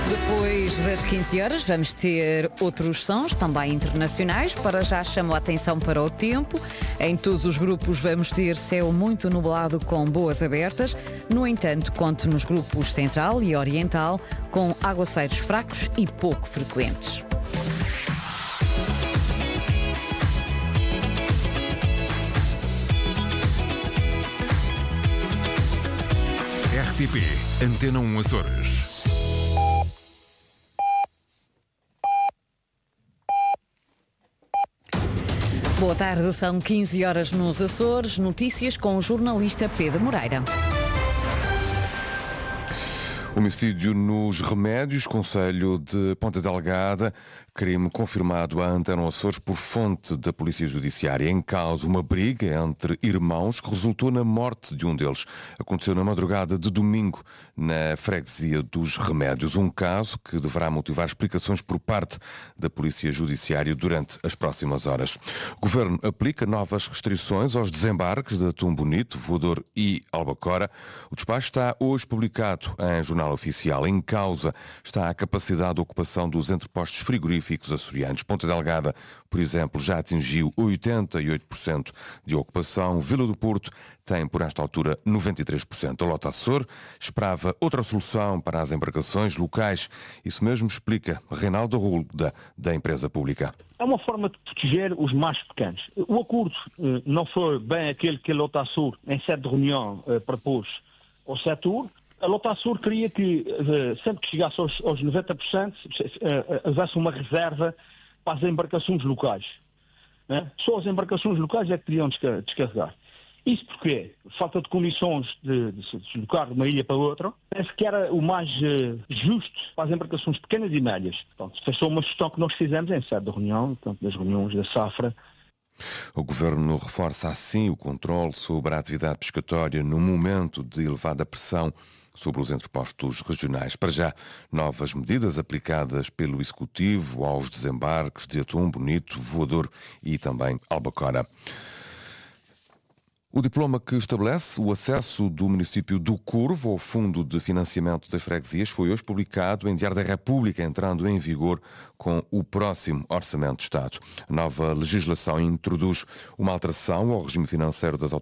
Depois das 15 horas vamos ter outros sons, também internacionais. Para já chamo a atenção para o tempo. Em todos os grupos vamos ter céu muito nublado com boas abertas. No entanto, conto nos grupos Central e Oriental com aguaceiros fracos e pouco frequentes. RTP Antena 1 Açores. Boa tarde, são 15 horas nos Açores. Notícias com o jornalista Pedro Moreira. Homicídio nos Remédios, concelho de Ponta Delgada, crime confirmado à Antena Açores por fonte da Polícia Judiciária. Em causa uma briga entre irmãos que resultou na morte de um deles. Aconteceu na madrugada de domingo na freguesia dos Remédios. Um caso que deverá motivar explicações por parte da Polícia Judiciária durante as próximas horas. O Governo aplica novas restrições aos desembarques de Atum Bonito, Voador e Albacora. O despacho está hoje publicado em Jornal Oficial. Em causa está a capacidade de ocupação dos entrepostos frigoríficos açorianos. Ponta Delgada, por exemplo, já atingiu 88% de ocupação. Vila do Porto tem, por esta altura, 93%. A Lota Açor esperava outra solução para as embarcações locais. Isso mesmo explica Reinaldo Arruda, da empresa pública. É uma forma de proteger os mais pequenos. O acordo não foi bem aquele que a Lota Açor, em sede de reunião, propôs ao setor. A Lota Açor queria que, sempre que chegasse aos 90%, houvesse uma reserva para as embarcações locais. Né? Só as embarcações locais é que teriam descarregar. Isso porque falta de condições de se deslocar de uma ilha para outra. Penso que era o mais justo para as embarcações pequenas e médias. Portanto, foi só uma gestão que nós fizemos em sede de reunião, portanto, das reuniões da Safra. O Governo reforça assim o controle sobre a atividade pescatória no momento de elevada pressão sobre os entrepostos regionais. Para já, novas medidas aplicadas pelo Executivo aos desembarques de Atum Bonito, Voador e também Albacora. O diploma que estabelece o acesso do município do Corvo ao Fundo de Financiamento das Freguesias foi hoje publicado em Diário da República, entrando em vigor com o próximo Orçamento de Estado. A nova legislação introduz uma alteração ao regime financeiro das autoridades